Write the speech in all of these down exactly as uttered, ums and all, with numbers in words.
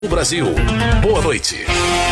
O Brasil, boa noite.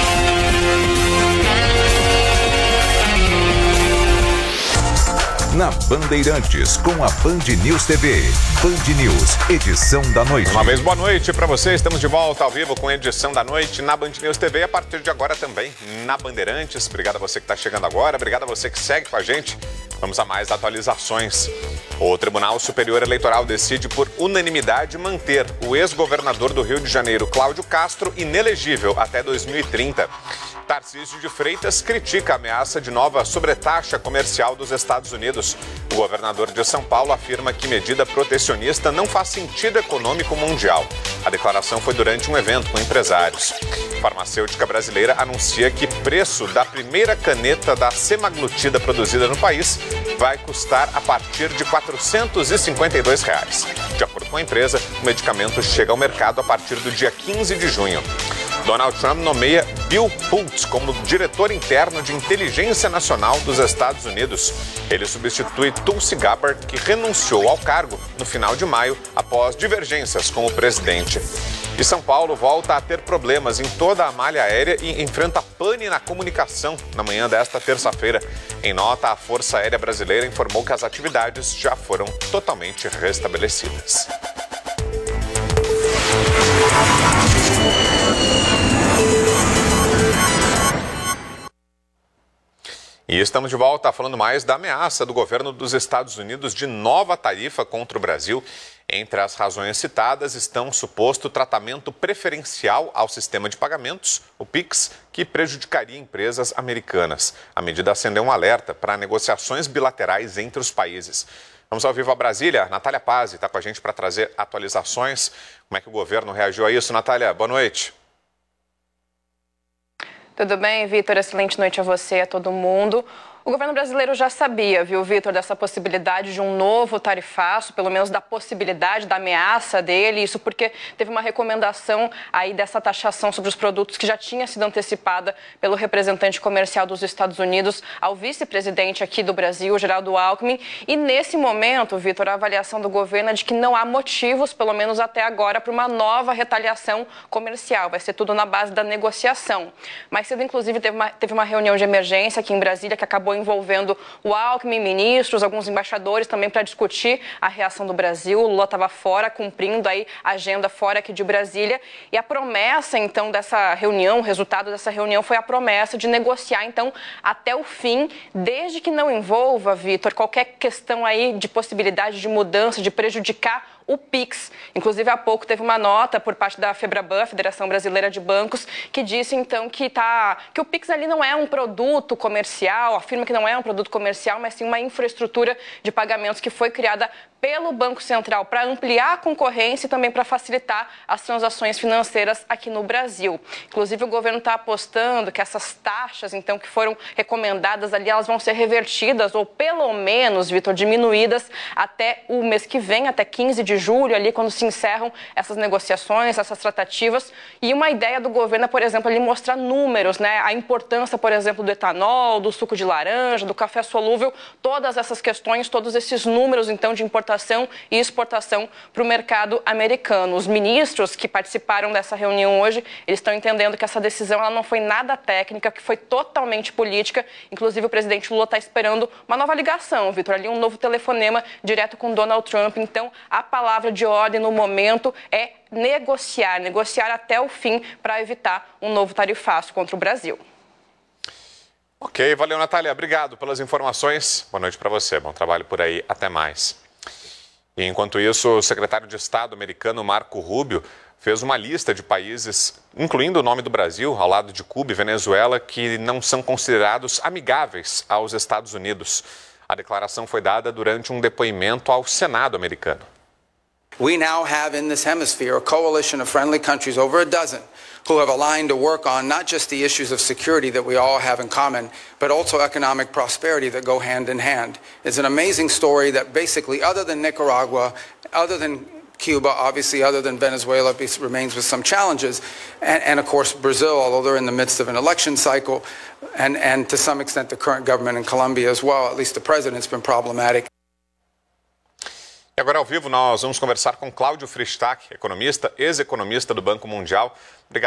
Na Bandeirantes, com a Band News T V. Band News, edição da noite. Uma vez boa noite para você. Estamos de volta ao vivo com a edição da noite na Band News T V. A partir de agora também na Bandeirantes. Obrigado a você que está chegando agora. Obrigado a você que segue com a gente. Vamos a mais atualizações. O Tribunal Superior Eleitoral decide por unanimidade manter o ex-governador do Rio de Janeiro, Cláudio Castro, inelegível até dois mil e trinta. Tarcísio de Freitas critica a ameaça de nova sobretaxa comercial dos Estados Unidos. O governador de São Paulo afirma que medida protecionista não faz sentido econômico mundial. A declaração foi durante um evento com empresários. Farmacêutica brasileira anuncia que preço da primeira caneta da semaglutida produzida no país vai custar a partir de quatrocentos e cinquenta e dois reais. De acordo com a empresa, o medicamento chega ao mercado a partir do dia quinze de junho. Donald Trump nomeia Bill Pulte como diretor interno de inteligência nacional dos Estados Unidos. Ele substitui Tulsi Gabbard, que renunciou ao cargo no final de maio após divergências com o presidente. E São Paulo volta a ter problemas em toda a malha aérea e enfrenta pane na comunicação na manhã desta terça-feira. Em nota, a Força Aérea Brasileira informou que as atividades já foram totalmente restabelecidas. E estamos de volta falando mais da ameaça do governo dos Estados Unidos de nova tarifa contra o Brasil. Entre as razões citadas estão o suposto tratamento preferencial ao sistema de pagamentos, o Pix, que prejudicaria empresas americanas. A medida acendeu um alerta para negociações bilaterais entre os países. Vamos ao vivo a Brasília. Natália Pazzi está com a gente para trazer atualizações. Como é que o governo reagiu a isso? Natália, boa noite. Tudo bem, Vitor? Excelente noite a você e a todo mundo. O governo brasileiro já sabia, viu, Vitor, dessa possibilidade de um novo tarifaço, pelo menos da possibilidade, da ameaça dele. Isso porque teve uma recomendação aí dessa taxação sobre os produtos que já tinha sido antecipada pelo representante comercial dos Estados Unidos ao vice-presidente aqui do Brasil, Geraldo Alckmin. E nesse momento, Vitor, a avaliação do governo é de que não há motivos, pelo menos até agora, para uma nova retaliação comercial. Vai ser tudo na base da negociação. Mais cedo, inclusive, teve uma, teve uma reunião de emergência aqui em Brasília que acabou envolvendo o Alckmin, ministros, alguns embaixadores também para discutir a reação do Brasil. O Lula estava fora, cumprindo aí a agenda fora aqui de Brasília. E a promessa, então, dessa reunião, o resultado dessa reunião foi a promessa de negociar, então, até o fim, desde que não envolva, Vitor, qualquer questão aí de possibilidade de mudança, de prejudicar o Pix. Inclusive, há pouco teve uma nota por parte da FEBRABAN, Federação Brasileira de Bancos, que disse, então, que, tá, que o Pix ali não é um produto comercial, afirma que não é um produto comercial, mas sim uma infraestrutura de pagamentos que foi criada pelo Banco Central para ampliar a concorrência e também para facilitar as transações financeiras aqui no Brasil. Inclusive, o governo está apostando que essas taxas, então, que foram recomendadas ali, elas vão ser revertidas ou, pelo menos, Vitor, diminuídas até o mês que vem, até quinze de julho, ali, quando se encerram essas negociações, essas tratativas. E uma ideia do governo é, por exemplo, ali mostrar números, né? A importância, por exemplo, do etanol, do suco de laranja, do café solúvel, todas essas questões, todos esses números, então, de importação e exportação para o mercado americano. Os ministros que participaram dessa reunião hoje, eles estão entendendo que essa decisão ela não foi nada técnica, que foi totalmente política. Inclusive, o presidente Lula está esperando uma nova ligação, Vitor, ali um novo telefonema direto com Donald Trump. Então, a palavra de ordem no momento é negociar, negociar até o fim para evitar um novo tarifaço contra o Brasil. Ok, valeu, Natália. Obrigado pelas informações. Boa noite para você. Bom trabalho por aí. Até mais. E, enquanto isso, o secretário de Estado americano Marco Rubio fez uma lista de países, incluindo o nome do Brasil, ao lado de Cuba e Venezuela, que não são considerados amigáveis aos Estados Unidos. A declaração foi dada durante um depoimento ao Senado americano. We now have in this hemisphere a coalition of friendly countries, over a dozen, who have aligned to work on not just the issues of security that we all have in common, but also economic prosperity that go hand in hand. It's an amazing story that basically, other than Nicaragua, other than Cuba, obviously, other than Venezuela, remains with some challenges, and, and of course Brazil, although they're in the midst of an election cycle, and, and to some extent the current government in Colombia as well, at least the president's been problematic. E agora ao vivo nós vamos conversar com Cláudio Fristach, economista, ex-economista do Banco Mundial. Obrigado.